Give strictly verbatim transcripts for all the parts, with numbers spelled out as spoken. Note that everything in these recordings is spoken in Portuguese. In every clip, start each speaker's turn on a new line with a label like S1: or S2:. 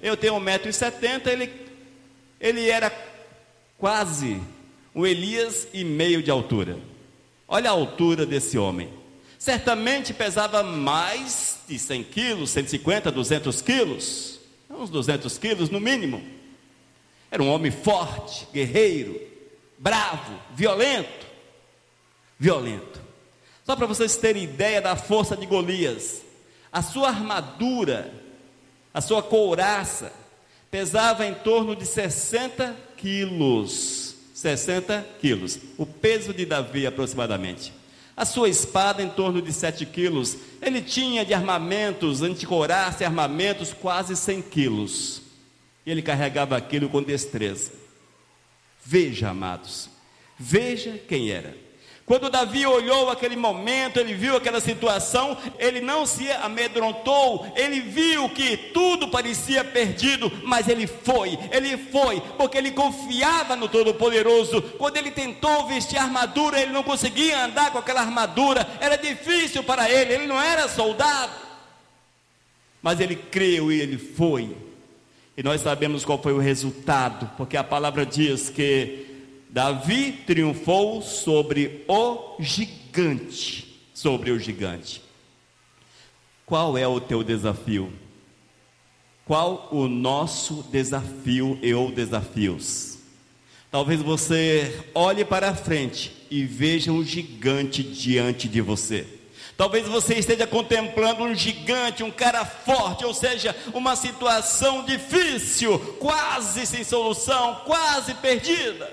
S1: eu tenho um metro e setenta, ele, ele era quase um Elias e meio de altura. Olha a altura desse homem. Certamente pesava mais de cem quilos, cento e cinquenta, duzentos quilos, uns duzentos quilos no mínimo. Era um homem forte, guerreiro, bravo, violento, violento. Só para vocês terem ideia da força de Golias, a sua armadura, a sua couraça, pesava em torno de sessenta quilos, sessenta quilos, o peso de Davi aproximadamente. A sua espada em torno de sete quilos, ele tinha de armamentos, anticouraça e armamentos quase cem quilos, e ele carregava aquilo com destreza. Veja, amados, veja quem era. Quando Davi olhou aquele momento, ele viu aquela situação, ele não se amedrontou, ele viu que tudo parecia perdido, mas ele foi, ele foi, porque ele confiava no Todo-Poderoso. Quando ele tentou vestir a armadura, ele não conseguia andar com aquela armadura, era difícil para ele, ele não era soldado, mas ele creu e ele foi, e nós sabemos qual foi o resultado, porque a palavra diz que Davi triunfou sobre o gigante, sobre o gigante. Qual é o teu desafio? Qual o nosso desafio e ou desafios? Talvez você olhe para a frente e veja um gigante diante de você. Talvez você esteja contemplando um gigante, um cara forte, ou seja, uma situação difícil, quase sem solução, quase perdida.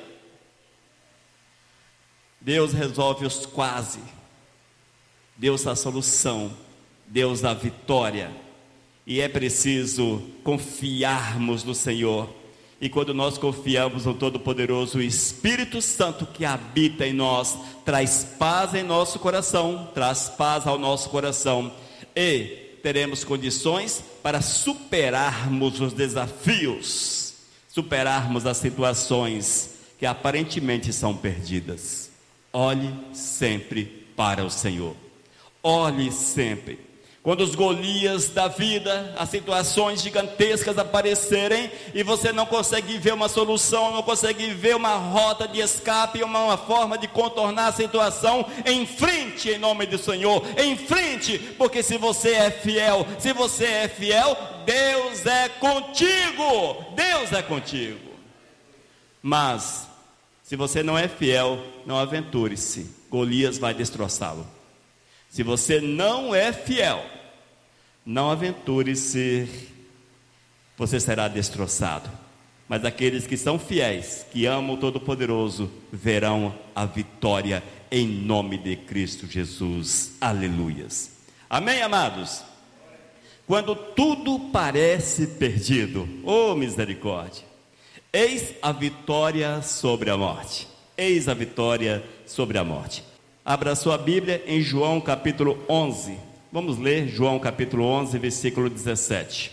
S1: Deus resolve os quase, Deus dá a solução, Deus dá a vitória, e é preciso confiarmos no Senhor. E quando nós confiamos no Todo-Poderoso, o Espírito Santo que habita em nós, traz paz em nosso coração, traz paz ao nosso coração, e teremos condições para superarmos os desafios, superarmos as situações que aparentemente são perdidas. Olhe sempre para o Senhor, olhe sempre. Quando os Golias da vida, as situações gigantescas aparecerem, e você não consegue ver uma solução, não consegue ver uma rota de escape, uma, uma forma de contornar a situação, enfrente em nome do Senhor, enfrente, porque se você é fiel, se você é fiel, Deus é contigo, Deus é contigo. Mas se você não é fiel, não aventure-se, Golias vai destroçá-lo. Se você não é fiel, não aventure-se, você será destroçado. Mas aqueles que são fiéis, que amam o Todo-Poderoso, verão a vitória em nome de Cristo Jesus. Aleluias. Amém, amados? Quando tudo parece perdido, oh misericórdia, eis a vitória sobre a morte, eis a vitória sobre a morte. Abra sua Bíblia em João capítulo onze, vamos ler João capítulo onze, versículo dezessete.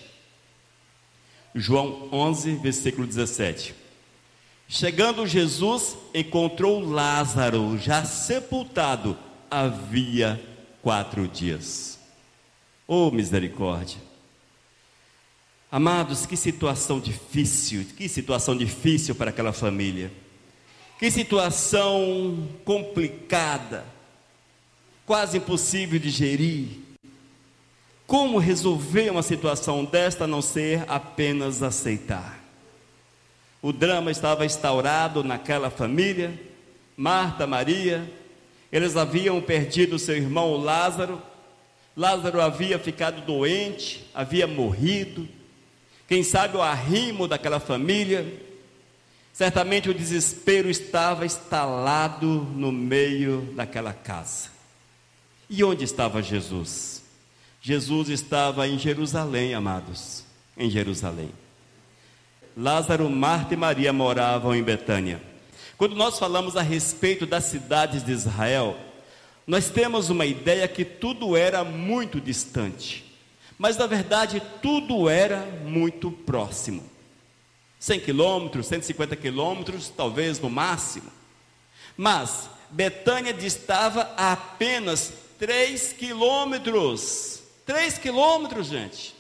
S1: João onze, versículo dezessete. Chegando Jesus, encontrou Lázaro já sepultado, havia quatro dias. Oh misericórdia. Amados, que situação difícil, que situação difícil para aquela família, que situação complicada, quase impossível de gerir. Como resolver uma situação desta a não ser apenas aceitar? O drama estava instaurado naquela família, Marta, Maria, eles haviam perdido seu irmão Lázaro, Lázaro havia ficado doente, havia morrido. Quem sabe o arrimo daquela família, certamente o desespero estava instalado no meio daquela casa. E onde estava Jesus? Jesus estava em Jerusalém, amados, em Jerusalém. Lázaro, Marta e Maria moravam em Betânia. Quando nós falamos a respeito das cidades de Israel, nós temos uma ideia que tudo era muito distante, mas na verdade tudo era muito próximo. cem quilômetros, cento e cinquenta quilômetros, talvez no máximo. Mas Betânia distava a apenas três quilômetros. três quilômetros, gente.